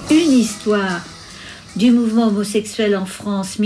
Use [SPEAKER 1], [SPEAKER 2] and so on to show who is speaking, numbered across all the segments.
[SPEAKER 1] une histoire du mouvement homosexuel en France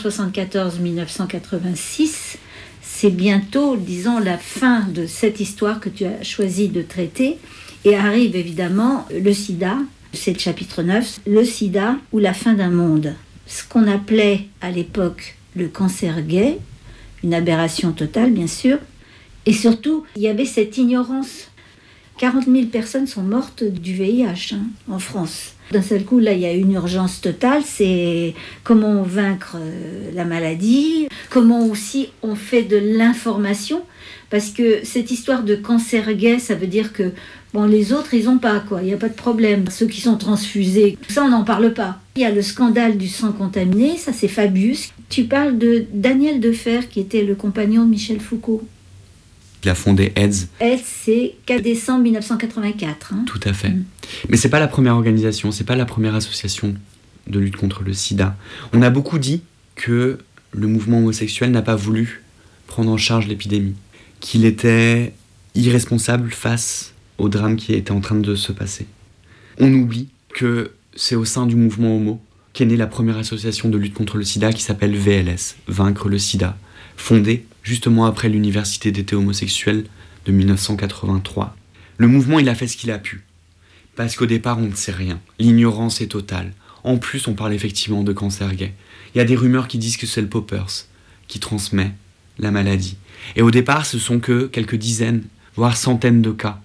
[SPEAKER 1] 1974-1986. C'est bientôt, disons, la fin de cette histoire que tu as choisi de traiter. Et arrive évidemment le sida, c'est le chapitre 9, le sida ou la fin d'un monde. Ce qu'on appelait à l'époque le cancer gay, une aberration totale bien sûr. Et surtout, il y avait cette ignorance. 40 000 personnes sont mortes du VIH en France. D'un seul coup, là, il y a une urgence totale, c'est comment vaincre la maladie, comment aussi on fait de l'information, parce que cette histoire de cancer gay, ça veut dire que les autres, ils n'ont pas, quoi, il n'y a pas de problème. Ceux qui sont transfusés, ça, on n'en parle pas. Il y a le scandale du sang contaminé, ça c'est Fabius. Tu parles de Daniel Defer, qui était le compagnon de Michel Foucault.
[SPEAKER 2] Il a fondé AIDS.
[SPEAKER 1] AIDS, c'est 4 décembre 1984.
[SPEAKER 2] Tout à fait. Mais c'est pas la première organisation, c'est pas la première association de lutte contre le sida. On a beaucoup dit que le mouvement homosexuel n'a pas voulu prendre en charge l'épidémie, qu'il était irresponsable face au drame qui était en train de se passer. On oublie que c'est au sein du mouvement homo qu'est née la première association de lutte contre le sida qui s'appelle VLS, Vaincre le sida, fondée justement après l'université d'été homosexuelle de 1983. Le mouvement, il a fait ce qu'il a pu. Parce qu'au départ, on ne sait rien. L'ignorance est totale. En plus, on parle effectivement de cancer gay. Il y a des rumeurs qui disent que c'est le poppers qui transmet la maladie. Et au départ, ce sont que quelques dizaines, voire centaines de cas.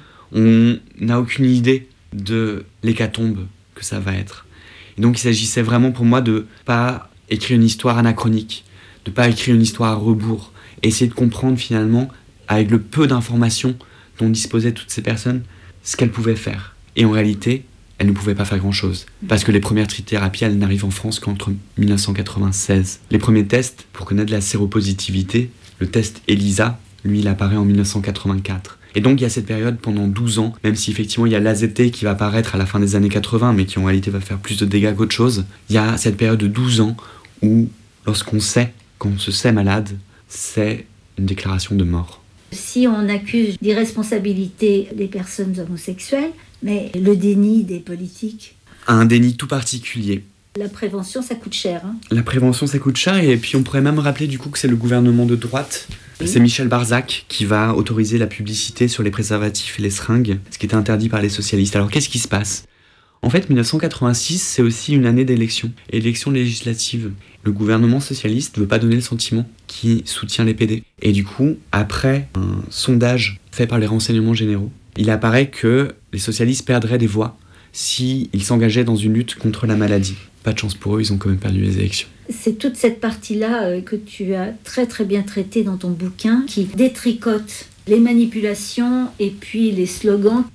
[SPEAKER 2] On n'a aucune idée de l'hécatombe que ça va être. Et donc, il s'agissait vraiment pour moi de ne pas écrire une histoire anachronique, de ne pas écrire une histoire à rebours, essayer de comprendre finalement, avec le peu d'informations dont disposaient toutes ces personnes, ce qu'elles pouvaient faire. Et en réalité, elles ne pouvaient pas faire grand-chose. Parce que les premières trithérapies, elles n'arrivent en France qu'entre 1996. Les premiers tests pour connaître la séropositivité, le test ELISA, lui, il apparaît en 1984. Et donc, il y a cette période pendant 12 ans, même si effectivement il y a l'AZT qui va apparaître à la fin des années 80, mais qui en réalité va faire plus de dégâts qu'autre chose, il y a cette période de 12 ans où, lorsqu'on sait, quand on se sait malade, c'est une déclaration de mort.
[SPEAKER 1] Si on accuse d'irresponsabilité les personnes homosexuelles, mais le déni des politiques...
[SPEAKER 2] Un déni tout particulier.
[SPEAKER 1] La prévention, ça coûte cher.
[SPEAKER 2] La prévention, ça coûte cher, et puis on pourrait même rappeler du coup que c'est le gouvernement de droite. Oui. C'est Michel Barzac qui va autoriser la publicité sur les préservatifs et les seringues, ce qui était interdit par les socialistes. Alors qu'est-ce qui se passe ? En fait, 1986, c'est aussi une année d'élection, élection législative. Le gouvernement socialiste ne veut pas donner le sentiment qu'il soutient les PD. Et du coup, après un sondage fait par les renseignements généraux, il apparaît que les socialistes perdraient des voix s'ils s'engageaient dans une lutte contre la maladie. Pas de chance pour eux, ils ont quand même perdu les élections.
[SPEAKER 1] C'est toute cette partie-là que tu as très très bien traitée dans ton bouquin, qui détricote les manipulations et puis les slogans.